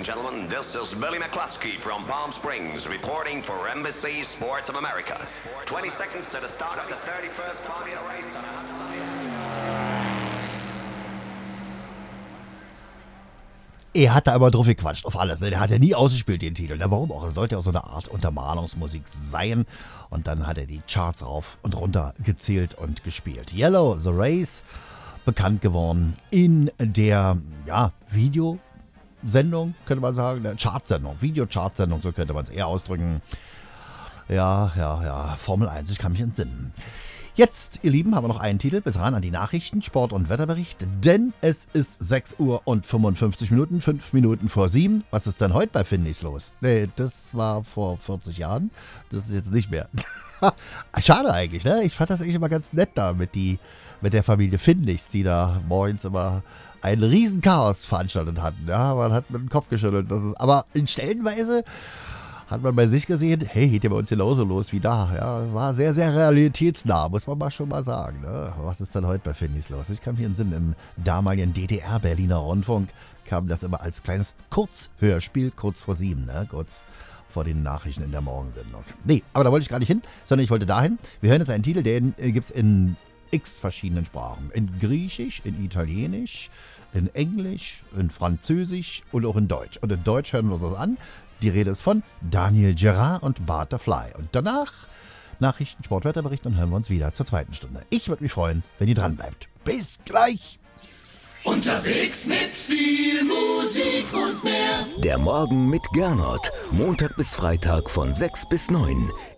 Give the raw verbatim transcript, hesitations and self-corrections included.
gentlemen, this is Billy McCluskey from Palm Springs reporting for Embassy Sports of America. twenty seconds to the start of the thirty-first Formula race on a hot sunny Er hat da aber drauf gequatscht, auf alles. Ne? Der hat ja nie ausgespielt, den Titel. Ne? Warum auch? Es sollte ja auch so eine Art Untermalungsmusik sein. Und dann hat er die Charts rauf und runter gezählt und gespielt. Yellow, The Race, bekannt geworden in der ja, Videosendung, könnte man sagen. Der Chartsendung, Videochartsendung, so könnte man es eher ausdrücken. Ja, ja, ja, Formel eins, ich kann mich entsinnen. Jetzt, ihr Lieben, haben wir noch einen Titel bis ran an die Nachrichten, Sport- und Wetterbericht, denn es ist sechs Uhr und fünfundfünfzig Minuten, fünf Minuten vor sieben. Was ist denn heute bei Findis los? Nee, das war vor vierzig Jahren, das ist jetzt nicht mehr. Schade eigentlich, ne? Ich fand das eigentlich immer ganz nett da mit, die, mit der Familie Findis, die da morgens immer ein riesen Chaos veranstaltet hatten. Ja, man hat mit dem Kopf geschüttelt. Das ist, aber in Stellenweise hat man bei sich gesehen, hey, geht ja bei uns genauso los wie da. Ja, war sehr, sehr realitätsnah, muss man mal schon mal sagen. Ne? Was ist denn heute bei Findis los? Ich kann mich entsinnen, im damaligen D D R-Berliner Rundfunk kam das immer als kleines Kurzhörspiel, kurz vor sieben, ne? Kurz vor den Nachrichten in der Morgensendung. Nee, aber da wollte ich gar nicht hin, sondern ich wollte dahin. Wir hören jetzt einen Titel, den äh, gibt es in x verschiedenen Sprachen. In Griechisch, in Italienisch, in Englisch, in Französisch und auch in Deutsch. Und in Deutsch hören wir uns das an. Die Rede ist von Daniel Gerard und Butterfly. Und danach Nachrichten, Sport, Wetterbericht und hören wir uns wieder zur zweiten Stunde. Ich würde mich freuen, wenn ihr dran bleibt. Bis gleich! Unterwegs mit viel Musik und mehr. Der Morgen mit Gernot. Montag bis Freitag von sechs bis neun.